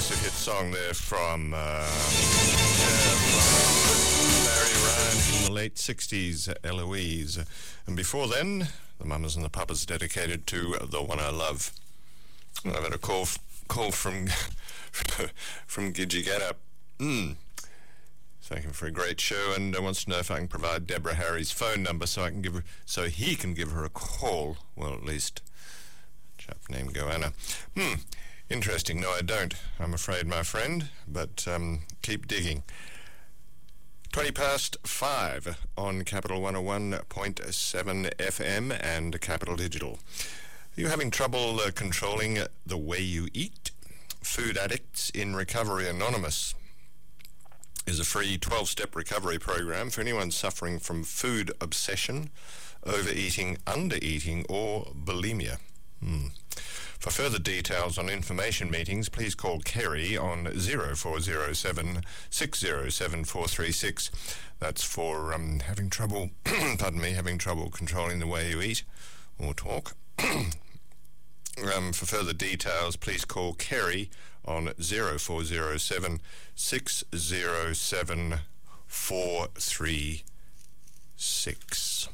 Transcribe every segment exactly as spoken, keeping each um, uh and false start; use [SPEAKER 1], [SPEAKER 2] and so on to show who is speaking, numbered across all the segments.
[SPEAKER 1] massive hit song there from, uh, yeah, from Barry Ryan from the late sixties, Eloise. And before then, the Mamas and the Papas, dedicated to The One I Love. And I've had a call call from from Gidgy Getup. Mm. Thank him for a great show, and uh, wants to know if I can provide Deborah Harry's phone number so I can give her, so he can give her a call. Well, at least a chap named Goanna. Hmm. Interesting. No, I don't, I'm afraid, my friend, but um, keep digging. twenty past five on Capital one oh one point seven F M and Capital Digital. Are you having trouble uh, controlling the way you eat? Food Addicts in Recovery Anonymous is a free twelve-step recovery program for anyone suffering from food obsession, overeating, undereating, or bulimia. Hmm. For further details on information meetings, please call Kerry on zero four zero seven, six zero seven, four three six. That's for um, having trouble, pardon me, having trouble controlling the way you eat or talk. um, for further details, please call Kerry on zero four zero seven, six zero seven, four three six.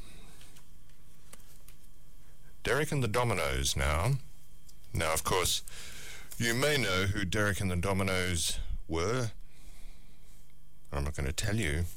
[SPEAKER 1] Derek and the Dominoes now. Now, of course, you may know who Derek and the Dominoes were. I'm not going to tell you.